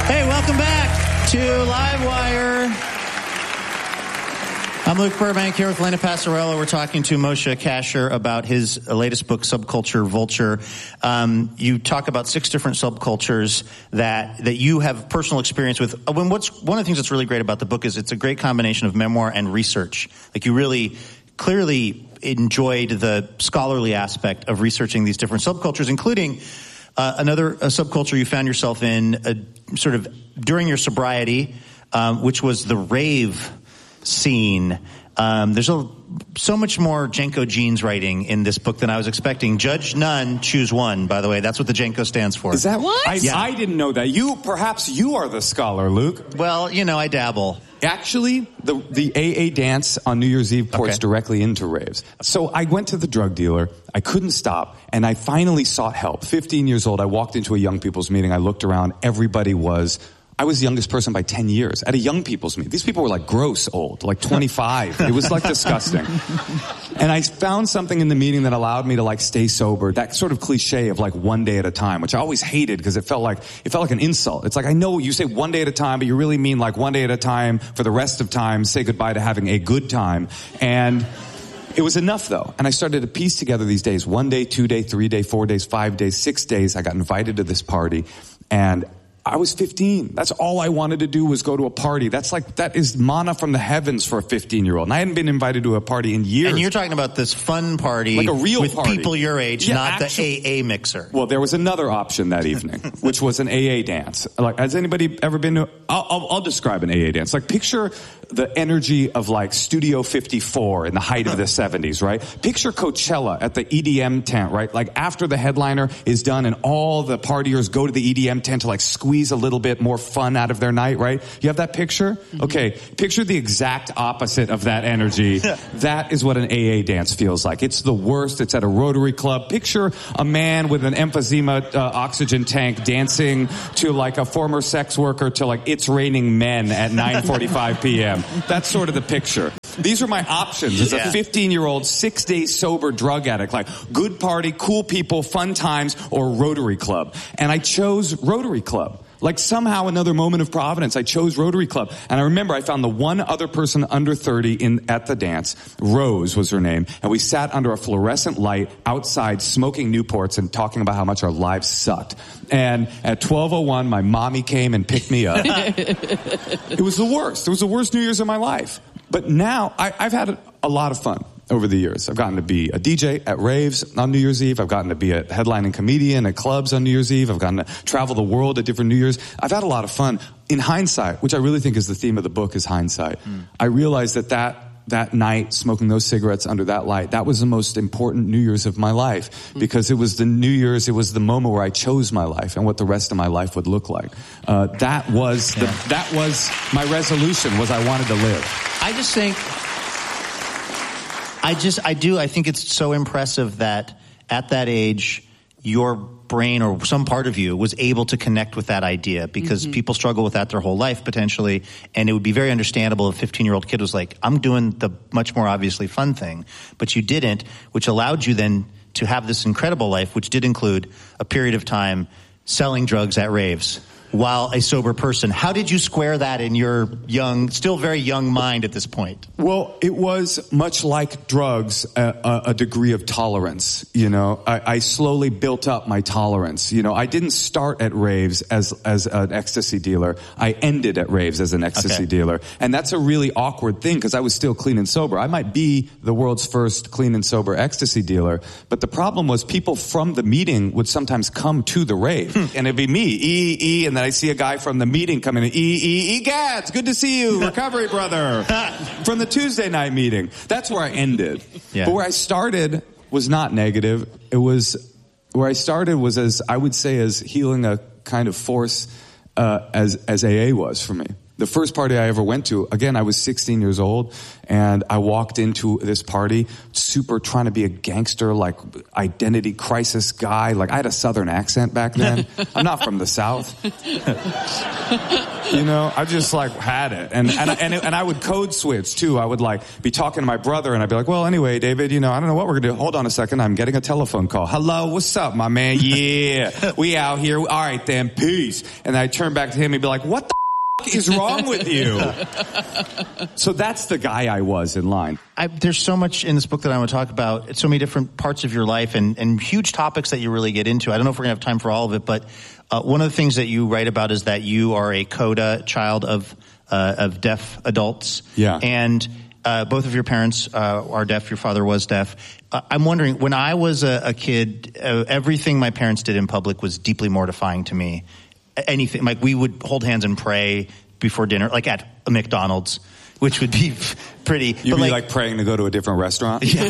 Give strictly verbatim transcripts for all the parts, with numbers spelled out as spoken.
Hey, welcome back to Livewire. I'm Luke Burbank here with Elena Passarello. We're talking to Moshe Kasher about his latest book, Subculture Vulture. Um, you talk about six different subcultures that that you have personal experience with. When what's one of the things that's really great about the book is it's a great combination of memoir and research. Like you really clearly enjoyed the scholarly aspect of researching these different subcultures, including uh, another a subculture you found yourself in uh, sort of during your sobriety, um, which was the rave scene. Um, there's a, so much more Jenko Jeans writing in this book than I was expecting. Judge none, choose one, by the way. That's what the Jenko stands for. Is that what? I, yeah. I didn't know that. You, perhaps you are the scholar, Luke. Well, you know, I dabble. Actually, the the A A dance on New Year's Eve ports Okay. directly into raves. So I went to the drug dealer. I couldn't stop, and I finally sought help. fifteen years old, I walked into a young people's meeting. I looked around. Everybody was... I was the youngest person by ten years at a young people's meeting. These people were like gross old, like twenty-five. It was like disgusting. And I found something in the meeting that allowed me to like stay sober. That sort of cliche of like one day at a time, which I always hated because it felt like, it felt like an insult. It's like, I know you say one day at a time, but you really mean like one day at a time for the rest of time, say goodbye to having a good time. And it was enough though. And I started to piece together these days. One day, two day, three day, four days, five days, six days. I got invited to this party and I was fifteen. That's all I wanted to do was go to a party. That's like, that is manna from the heavens for a fifteen-year-old. And I hadn't been invited to a party in years. And you're talking about this fun party like a real with party. people your age, Yeah, not actually, the A A mixer. Well, there was another option that evening, which was an A A dance. Like, has anybody ever been to, I'll, I'll, I'll describe an A A dance. Like, picture the energy of like Studio fifty-four in the height of the seventies, right? Picture Coachella at the E D M tent, right? Like after the headliner is done and all the partiers go to the E D M tent to like squeeze a little bit more fun out of their night, right? You have that picture? Mm-hmm. Okay. Picture the exact opposite of that energy. That is what an A A dance feels like. It's the worst. It's at a Rotary Club. Picture a man with an emphysema uh, oxygen tank dancing to like a former sex worker to like It's Raining Men at nine forty-five p.m. That's sort of the picture. These are my options as a fifteen-year-old, six-day sober drug addict. Like, good party, cool people, fun times, or Rotary Club. And I chose Rotary Club. Like somehow another moment of providence, I chose Rotary Club. And I remember I found the one other person under thirty in at the dance. Rose was her name. And we sat under a fluorescent light outside smoking Newports and talking about how much our lives sucked. And at twelve oh one, my mommy came and picked me up. It was the worst. It was the worst New Year's of my life. But now I, I've had a, a lot of fun over the years. I've gotten to be a D J at raves on New Year's Eve. I've gotten to be a headlining comedian at clubs on New Year's Eve. I've gotten to travel the world at different New Year's. I've had a lot of fun. In hindsight, which I really think is the theme of the book, is hindsight. Mm. I realized that that that night, smoking those cigarettes under that light, that was the most important New Year's of my life, because it was the New Year's, it was the moment where I chose my life and what the rest of my life would look like. Uh, that was the, that was my resolution, was I wanted to live. I just think, I just, I do, I think it's so impressive that at that age, your brain or some part of you was able to connect with that idea, because mm-hmm. people struggle with that their whole life potentially, and it would be very understandable if a fifteen-year-old kid was like, I'm doing the much more obviously fun thing, but you didn't, which allowed you then to have this incredible life, which did include a period of time selling drugs at raves while a sober person. How did you square that in your young, still very young mind at this point? Well, it was much like drugs, a, a degree of tolerance. You know, I, I slowly built up my tolerance. You know, I didn't start at raves as as an ecstasy dealer. I ended at raves as an ecstasy okay. dealer. And that's a really awkward thing, because I was still clean and sober. I might be the world's first clean and sober ecstasy dealer, but the problem was people from the meeting would sometimes come to the rave. And it'd be me, E, E, and then I see a guy from the meeting come in, E, E, Egads, good to see you, recovery brother, from the Tuesday night meeting. That's where I ended. Yeah. But where I started was not negative. It was, where I started was, as I would say, as healing a kind of force uh, as as A A was for me. The first party I ever went to, again, I was sixteen years old, and I walked into this party super trying to be a gangster, like identity crisis guy. Like I had a Southern accent back then. I'm not from the South. You know, I just like had it. And and and, it, and I would code switch too. I would like be talking to my brother and I'd be like, well, anyway, David, you know, I don't know what we're going to do. Hold on a second. I'm getting a telephone call. Hello, what's up, my man? Yeah, we out here. All right, then, peace. And I'd turn back to him and be like, what the f- is wrong with you? So that's the guy I was in line. I, there's so much in this book that I want to talk about. It's so many different parts of your life and, and huge topics that you really get into. I don't know if we're going to have time for all of it, but uh, one of the things that you write about is that you are a coda child of uh, of deaf adults. Yeah. And uh, both of your parents uh, are deaf. Your father was deaf. Uh, I'm wondering, when I was a, a kid, uh, everything my parents did in public was deeply mortifying to me. Anything, like we would hold hands and pray before dinner, like at a McDonald's, which would be pretty. You'd but be like, like praying to go to a different restaurant? Yeah.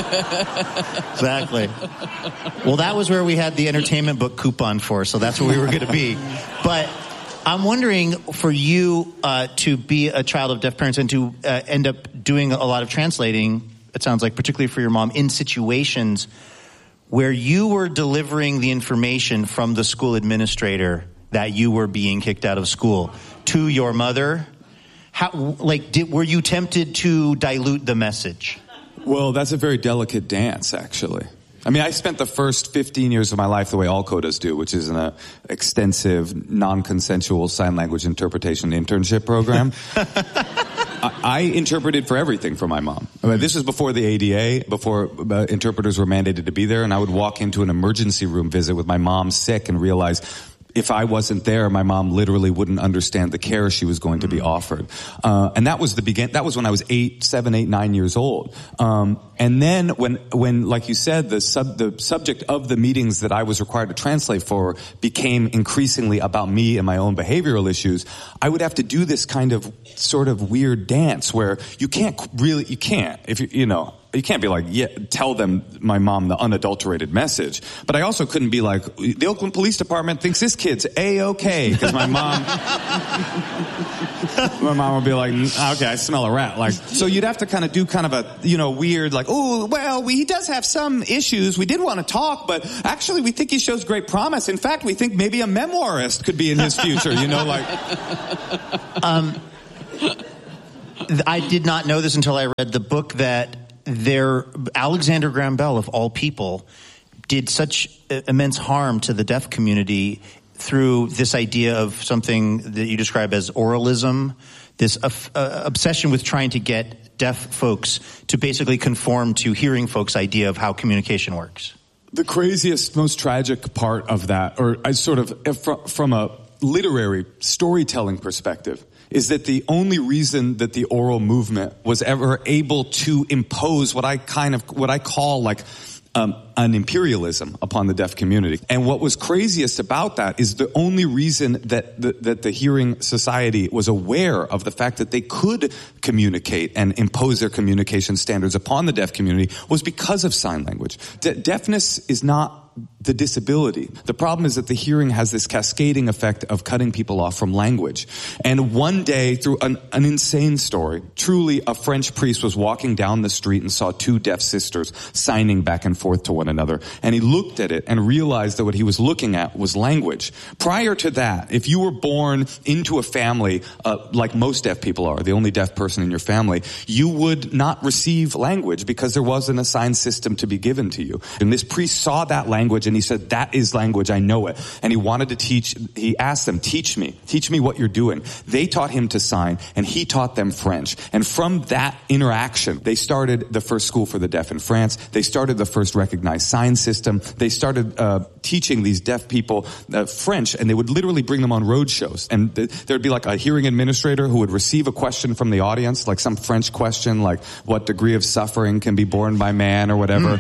Exactly. Well, that was where we had the entertainment book coupon for, so that's where we were going to be. But I'm wondering, for you uh, to be a child of deaf parents and to uh, end up doing a lot of translating, it sounds like, particularly for your mom, in situations where you were delivering the information from the school administrator that you were being kicked out of school to your mother. How, like, did, were you tempted to dilute the message? Well, that's a very delicate dance, actually. I mean, I spent the first fifteen years of my life the way all codas do, which is in an extensive, non-consensual sign language interpretation internship program. I, I interpreted for everything for my mom. I mean, this was before the A D A, before uh, interpreters were mandated to be there, and I would walk into an emergency room visit with my mom sick and realize if I wasn't there, my mom literally wouldn't understand the care she was going to be offered. Uh, and that was the begin, that was when I was eight, seven, eight, nine years old. Um, and then when, when, like you said, the sub, the subject of the meetings that I was required to translate for became increasingly about me and my own behavioral issues, I would have to do this kind of sort of weird dance where you can't really, you can't, if you, you know, you can't be like, yeah, tell them, my mom, the unadulterated message. But I also couldn't be like, the Oakland Police Department thinks this kid's A-okay. Because my mom, my mom would be like, okay, I smell a rat. Like, so you'd have to kind of do kind of a, you know, weird, like, oh, well, we, he does have some issues. We did want to talk, but actually we think he shows great promise. In fact, we think maybe a memoirist could be in his future, you know, like. Um, I did not know this until I read the book that There, Alexander Graham Bell, of all people, did such immense harm to the deaf community through this idea of something that you describe as oralism, this uh, uh, obsession with trying to get deaf folks to basically conform to hearing folks' idea of how communication works. The craziest, most tragic part of that, or I sort of, from a literary storytelling perspective, is that the only reason that the oral movement was ever able to impose what I kind of, what I call like um, an imperialism upon the deaf community. And what was craziest about that is the only reason that the, that the Hearing Society was aware of the fact that they could communicate and impose their communication standards upon the deaf community was because of sign language. De- deafness is not the disability. The problem is that the hearing has this cascading effect of cutting people off from language. And one day, through an, an insane story, truly a French priest was walking down the street and saw two deaf sisters signing back and forth to one another. And he looked at it and realized that what he was looking at was language. Prior to that, if you were born into a family, uh, like most deaf people are, the only deaf person in your family, you would not receive language because there wasn't a sign system to be given to you. And this priest saw that language Language, and he said, that is language, I know it. And he wanted to teach, he asked them, teach me, teach me what you're doing. They taught him to sign, and he taught them French. And from that interaction, they started the first school for the deaf in France. They started the first recognized sign system. They started uh, teaching these deaf people uh, French, and they would literally bring them on road shows. And th- there'd be like a hearing administrator who would receive a question from the audience, like some French question, like what degree of suffering can be borne by man or whatever.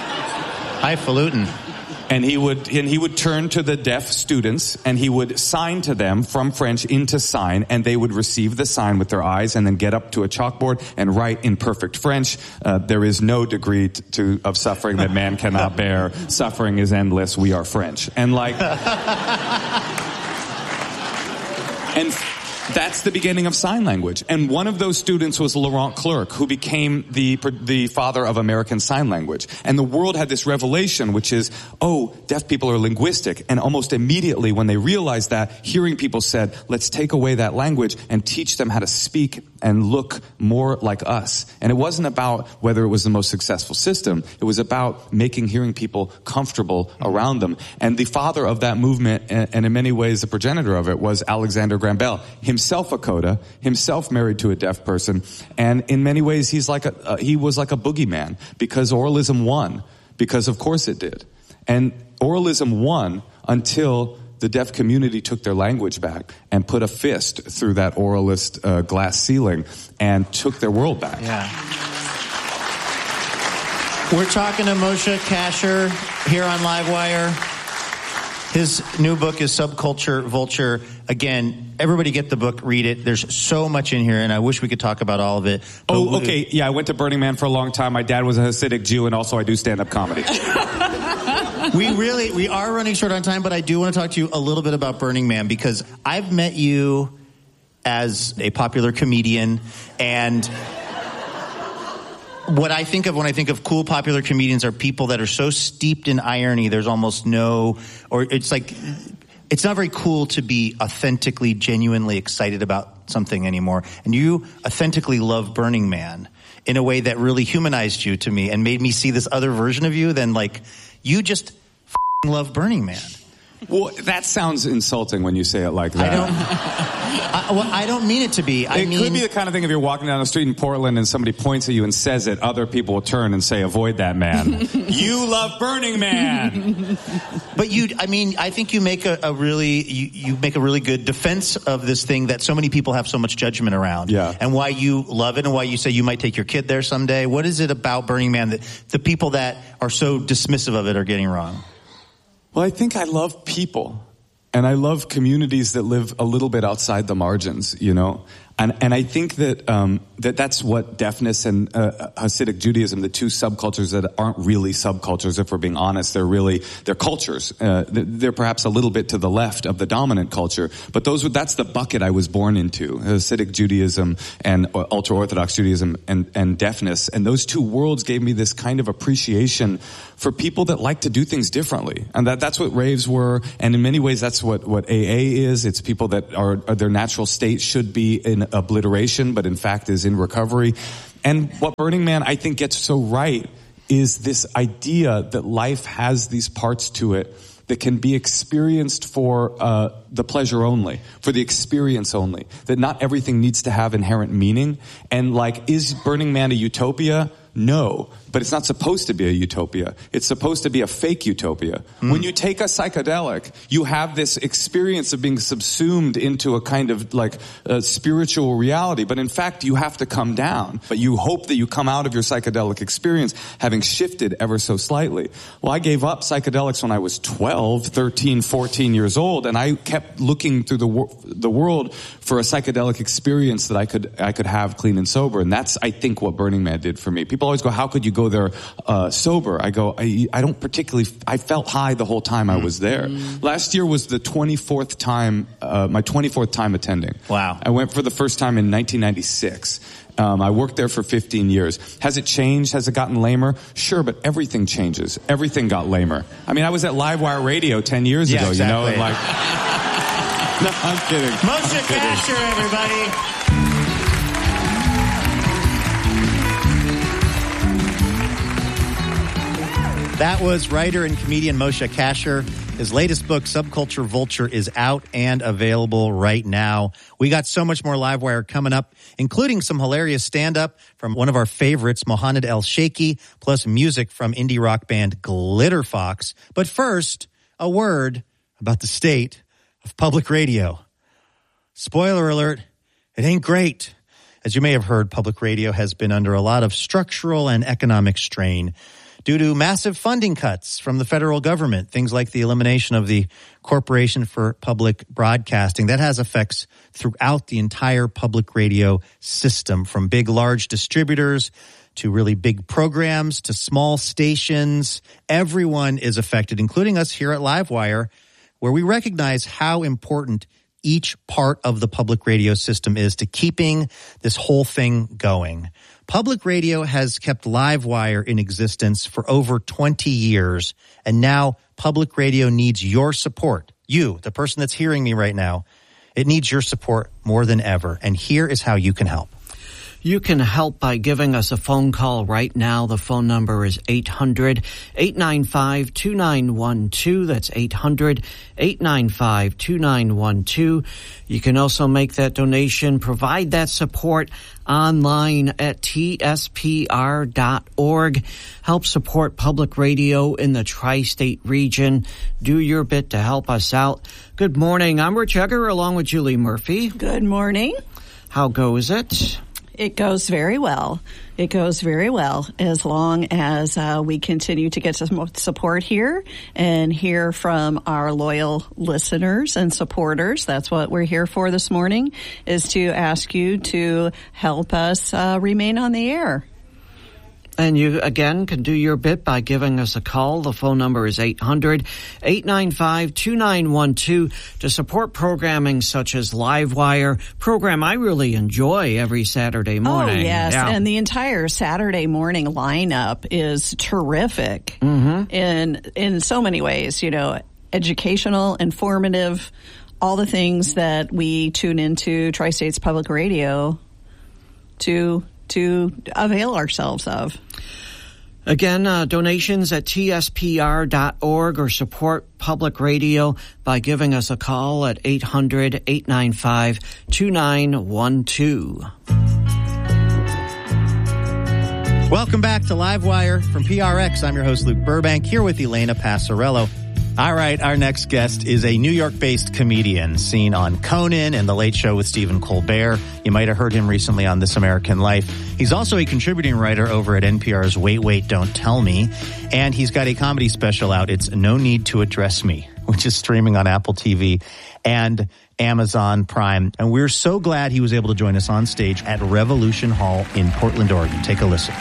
Highfalutin. And he would, and he would turn to the deaf students and he would sign to them from French into sign, and they would receive the sign with their eyes and then get up to a chalkboard and write in perfect French, uh, there is no degree to, to, of suffering that man cannot bear. Suffering is endless. We are French. And like, and That's the beginning of sign language. And one of those students was Laurent Clerc, who became the the father of American Sign Language. And the world had this revelation, which is, oh, deaf people are linguistic. And almost immediately when they realized that, hearing people said, let's take away that language and teach them how to speak and look more like us. And it wasn't about whether it was the most successful system. It was about making hearing people comfortable around them. And the father of that movement, and in many ways the progenitor of it, was Alexander Graham Bell, himself a coda, himself married to a deaf person. And in many ways he's like a, uh, he was like a boogeyman, because oralism won, because of course it did. And oralism won until the deaf community took their language back and put a fist through that oralist uh, glass ceiling and took their world back. Yeah. We're talking to Moshe Kasher here on Livewire. His new book is Subculture Vulture. Again, everybody get the book, read it. There's so much in here, and I wish we could talk about all of it. Oh, okay. Yeah, I went to Burning Man for a long time. My dad was a Hasidic Jew, and also I do stand-up comedy. We really, we are running short on time, but I do want to talk to you a little bit about Burning Man, because I've met you as a popular comedian, and what I think of when I think of cool popular comedians are people that are so steeped in irony, there's almost no, or it's like, it's not very cool to be authentically, genuinely excited about something anymore. And you authentically love Burning Man in a way that really humanized you to me and made me see this other version of you than like, you just f***ing love Burning Man. Well, that sounds insulting when you say it like that. I don't, I, well, I don't mean it to be. I it mean, could be the kind of thing if you're walking down the street in Portland and somebody points at you and says it, other people will turn and say, avoid that man. You love Burning Man. But you, I mean, I think you make a, a really, you, you make a really good defense of this thing that so many people have so much judgment around. Yeah. And why you love it and why you say you might take your kid there someday. What is it about Burning Man that the people that are so dismissive of it are getting wrong? Well, I think I love people, and I love communities that live a little bit outside the margins, you know. And and I think that um, that that's what deafness and uh, Hasidic Judaism, the two subcultures that aren't really subcultures, if we're being honest, they're really they're cultures. Uh, they're perhaps a little bit to the left of the dominant culture, but those that's the bucket I was born into: Hasidic Judaism and ultra Orthodox Judaism and and deafness. And those two worlds gave me this kind of appreciation for people that like to do things differently, and that that's what raves were. And in many ways, that's what what A A is. It's people that are, are their natural state should be in obliteration, but in fact is in recovery. And what Burning Man, I think, gets so right is this idea that life has these parts to it that can be experienced for uh, the pleasure only, for the experience only, that not everything needs to have inherent meaning. And like, is Burning Man a utopia? No, but it's not supposed to be a utopia. It's supposed to be a fake utopia. Mm. When you take a psychedelic, you have this experience of being subsumed into a kind of like a spiritual reality, but in fact you have to come down. But you hope that you come out of your psychedelic experience having shifted ever so slightly. Well, I gave up psychedelics when I was twelve, thirteen, fourteen years old, and I kept looking through the wor- the world for a psychedelic experience that I could I could have clean and sober, and that's, I think, what Burning Man did for me. People always go, how could you go there uh, sober? I go, I, I don't particularly, I felt high the whole time I was there. Mm. Last year was the twenty-fourth time, uh, my twenty-fourth time attending. Wow. I went for the first time in nineteen ninety-six. Um, I worked there for fifteen years. Has it changed? Has it gotten lamer? Sure, but everything changes. Everything got lamer. I mean, I was at Livewire Radio ten years yeah, ago, exactly. you know, and like, no, I'm kidding. Moshe Kasher, everybody. That was writer and comedian Moshe Kasher. His latest book, Subculture Vulture, is out and available right now. We got so much more Livewire coming up, including some hilarious stand-up from one of our favorites, Mohanad El-Sheikhy, plus music from indie rock band Glitter Fox. But first, a word about the state of public radio. Spoiler alert, it ain't great. As you may have heard, public radio has been under a lot of structural and economic strain due to massive funding cuts from the federal government, things like the elimination of the Corporation for Public Broadcasting. That has effects throughout the entire public radio system, from big, large distributors to really big programs to small stations. Everyone is affected, including us here at Livewire, where we recognize how important each part of the public radio system is to keeping this whole thing going. Public radio has kept Livewire in existence for over twenty years, and now public radio needs your support. You, the person that's hearing me right now, it needs your support more than ever, and here is how you can help. You can help by giving us a phone call right now. The phone number is eight hundred, eight nine five, two nine one two. That's eight hundred, eight nine five, two nine one two. You can also make that donation, provide that support online at T S P R dot org. Help support public radio in the tri-state region. Do your bit to help us out. Good morning. I'm Rich Egger along with Julie Murphy. Good morning. How goes it? It goes very well. It goes very well as long as uh, we continue to get some support here and hear from our loyal listeners and supporters. That's what we're here for this morning, is to ask you to help us uh, remain on the air. And you, again, can do your bit by giving us a call. The phone number is eight hundred, eight nine five, two nine one two to support programming such as Livewire, program I really enjoy every Saturday morning. Oh, yes. Yeah. And the entire Saturday morning lineup is terrific mm-hmm. in, in so many ways, you know, educational, informative, all the things that we tune into Tri-States Public Radio to to avail ourselves of. Again, uh, donations at T S P R dot org or support public radio by giving us a call at eight hundred, eight nine five, two nine one two. Welcome back to Livewire from P R X. I'm your host, Luke Burbank, here with Elena Passarello. All right, our next guest is a New York-based comedian seen on Conan and The Late Show with Stephen Colbert. You might have heard him recently on This American Life. He's also a contributing writer over at N P R's Wait, Wait, Don't Tell Me. And he's got a comedy special out. It's No Need to Address Me, which is streaming on Apple T V and Amazon Prime. And we're so glad he was able to join us on stage at Revolution Hall in Portland, Oregon. Take a listen.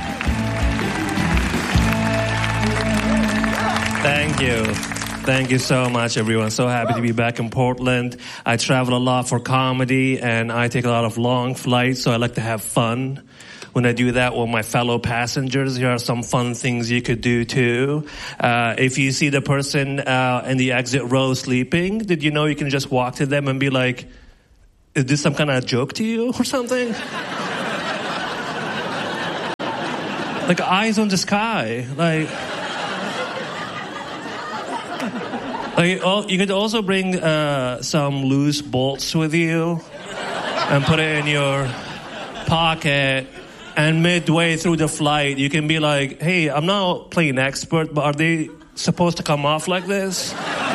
Thank you. Thank you so much, everyone. So happy to be back in Portland. I travel a lot for comedy, and I take a lot of long flights, so I like to have fun. When I do that with my fellow passengers, here are some fun things you could do, too. Uh, if you see the person uh, in the exit row sleeping, did you know you can just walk to them and be like, is this some kind of joke to you or something? Like eyes on the sky, like... Like, oh, you could also bring uh, some loose bolts with you and put it in your pocket. And midway through the flight, you can be like, hey, I'm not playing expert, but are they supposed to come off like this?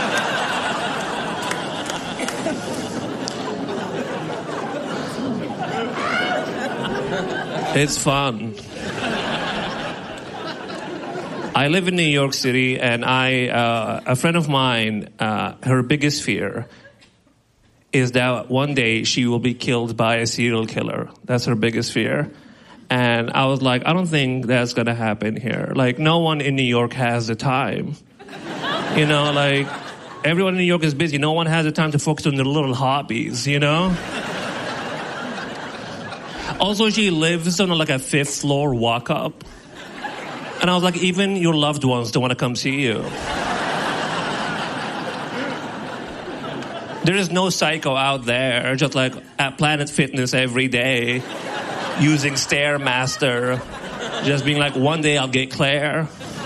It's fun. I live in New York City, and I, uh, a friend of mine, uh, her biggest fear is that one day she will be killed by a serial killer. That's her biggest fear. And I was like, I don't think that's going to happen here. Like, no one in New York has the time. You know, like, everyone in New York is busy. No one has the time to focus on their little hobbies, you know? Also, she lives on, like, a fifth floor walk-up. And I was like, even your loved ones don't want to come see you. There is no psycho out there, just like at Planet Fitness every day, using Stairmaster, just being like, one day I'll get Claire.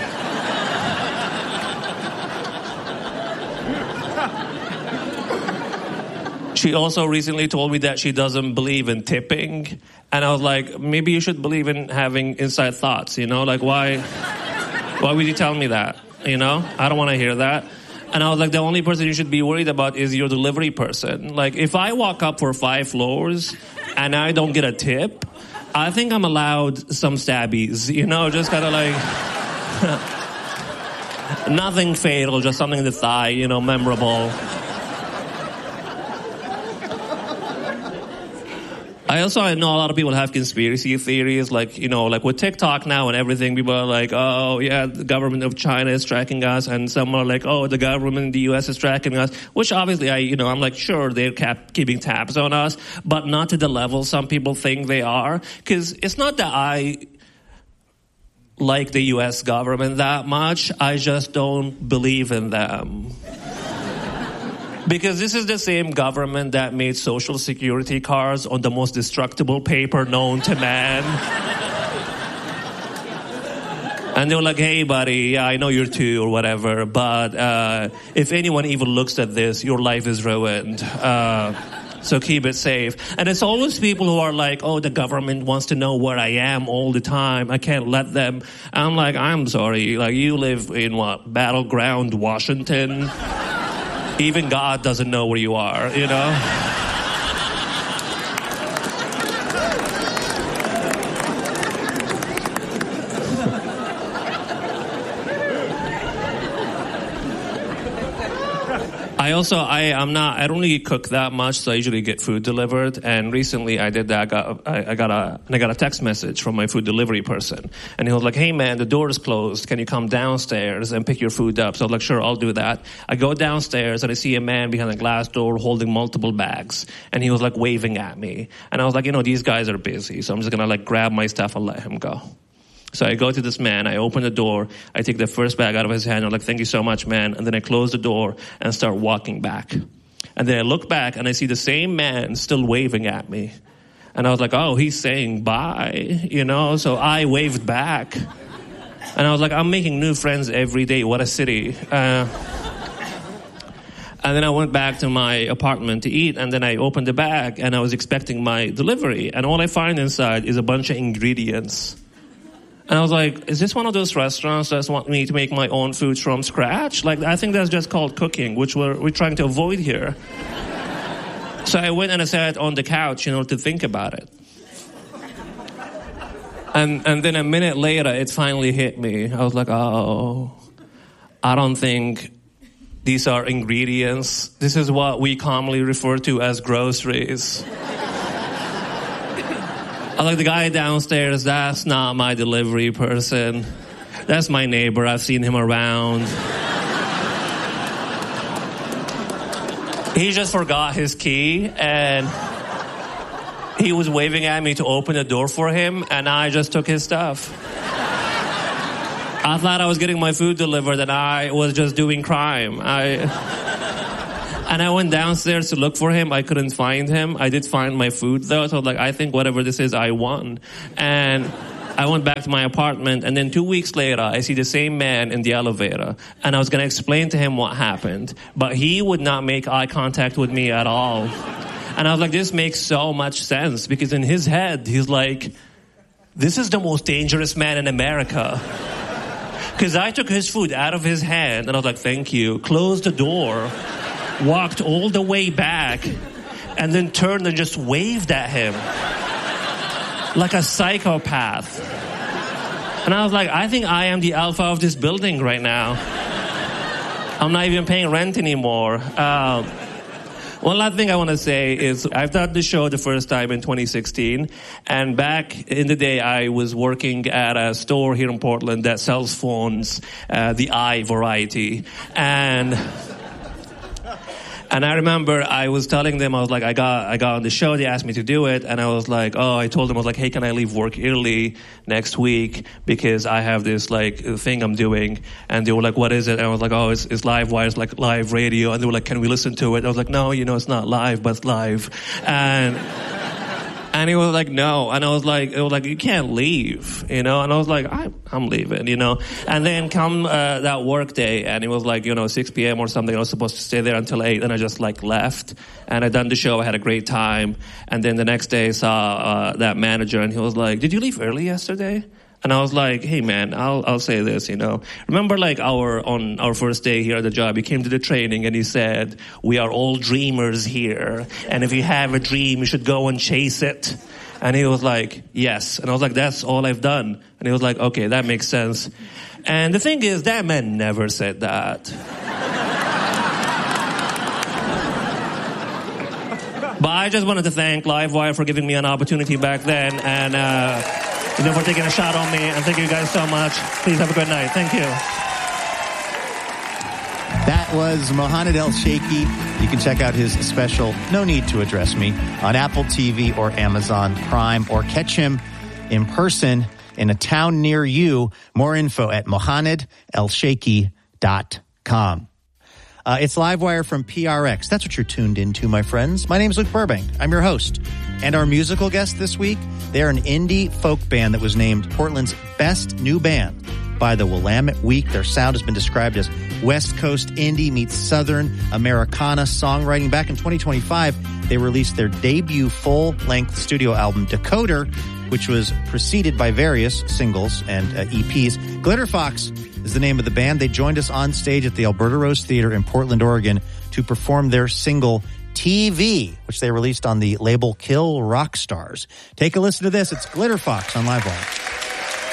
She also recently told me that she doesn't believe in tipping. And I was like, maybe you should believe in having inside thoughts, you know? Like, why, why would you tell me that, you know? I don't want to hear that. And I was like, the only person you should be worried about is your delivery person. Like, if I walk up for five floors and I don't get a tip, I think I'm allowed some stabbies, you know? Just kind of like, nothing fatal, just something in the thigh, you know, memorable. I also I know a lot of people have conspiracy theories, like, you know, like with TikTok now and everything, people are like, oh, yeah, the government of China is tracking us, and some are like, oh, the government in the U S is tracking us, which obviously, I, you know, I'm like, sure, they're cap- keeping tabs on us, but not to the level some people think they are, because it's not that I like the U S government that much, I just don't believe in them. Because this is the same government that made Social Security cards on the most destructible paper known to man. And they were like, hey, buddy, yeah, I know you're two or whatever, but uh, if anyone even looks at this, your life is ruined. Uh, so keep it safe. And it's always people who are like, oh, the government wants to know where I am all the time. I can't let them. I'm like, I'm sorry. Like, you live in what? Battleground, Washington? Even God doesn't know where you are, you know? I also, I, I'm not, I don't really cook that much, so I usually get food delivered. And recently I did that. I got, I, I got a, I got a text message from my food delivery person. And he was like, hey man, the door is closed. Can you come downstairs and pick your food up? So I was like, sure, I'll do that. I go downstairs and I see a man behind a glass door holding multiple bags. And he was like waving at me. And I was like, you know, these guys are busy. So I'm just going to like grab my stuff and let him go. So I go to this man, I open the door, I take the first bag out of his hand, I'm like, thank you so much, man. And then I close the door and start walking back. And then I look back and I see the same man still waving at me. And I was like, oh, he's saying bye, you know? So I waved back. And I was like, I'm making new friends every day. What a city. Uh, and then I went back to my apartment to eat, and then I opened the bag and I was expecting my delivery. And all I find inside is a bunch of ingredients. And I was like, is this one of those restaurants that want me to make my own food from scratch? Like, I think that's just called cooking, which we're, we're trying to avoid here. So I went and I sat on the couch, you know, to think about it. And and then a minute later, it finally hit me. I was like, oh, I don't think these are ingredients. This is what we commonly refer to as groceries. I was like, the guy downstairs, that's not my delivery person. That's my neighbor. I've seen him around. He just forgot his key, and he was waving at me to open the door for him, and I just took his stuff. I thought I was getting my food delivered, and I was just doing crime. I... And I went downstairs to look for him. I couldn't find him. I did find my food, though. So I was like, I think whatever this is, I won. And I went back to my apartment. And then two weeks later, I see the same man in the elevator. And I was going to explain to him what happened. But he would not make eye contact with me at all. And I was like, this makes so much sense. Because in his head, he's like, this is the most dangerous man in America. Because I took his food out of his hand. And I was like, thank you. Closed the door. Walked all the way back, and then turned and just waved at him like a psychopath. And I was like, I think I am the alpha of this building right now. I'm not even paying rent anymore. Um, one last thing I want to say is I've done the show the first time in twenty sixteen, and back in the day I was working at a store here in Portland that sells phones, uh, the i variety, and... And I remember I was telling them, I was like, I got I got on the show, they asked me to do it, and I was like, oh, I told them, I was like, hey, can I leave work early next week because I have this, like, thing I'm doing, and they were like, what is it? And I was like, oh, it's, it's live wire, it's like live radio, and they were like, can we listen to it? I was like, no, you know, it's not live, but it's live. And... And he was like, no. And I was like, it was like, you can't leave, you know? And I was like, I, I'm leaving, you know? And then come uh, that work day, and it was like, you know, six p.m. or something. I was supposed to stay there until eight, and I just, like, left. And I done the show. I had a great time. And then the next day I saw uh, that manager, and he was like, did you leave early yesterday? And I was like, hey man, I'll I'll say this, you know. Remember like our on our first day here at the job, he came to the training and he said, we are all dreamers here. And if you have a dream, you should go and chase it. And he was like, yes. And I was like, that's all I've done. And he was like, okay, that makes sense. And the thing is, that man never said that. But I just wanted to thank Livewire for giving me an opportunity back then, and uh, you know, for taking a shot on me. And thank you guys so much. Please have a good night. Thank you. That was Mohanad Elshaikhy. You can check out his special, No Need to Address Me, on Apple T V or Amazon Prime, or catch him in person in a town near you. More info at mohanad elshaikhy dot com. Uh, it's Livewire from P R X. That's what you're tuned into, my friends. My name is Luke Burbank. I'm your host. And our musical guest this week, they're an indie folk band that was named Portland's Best New Band by the Willamette Week. Their sound has been described as West Coast indie meets Southern Americana songwriting. Back in twenty twenty-five, they released their debut full-length studio album, Decoder, which was preceded by various singles and uh, E Ps. Glitter Fox is the name of the band. They joined us on stage at the Alberta Rose Theater in Portland, Oregon, to perform their single T V, which they released on the label Kill Rock Stars. Take a listen to this. It's Glitter Fox on Livewire.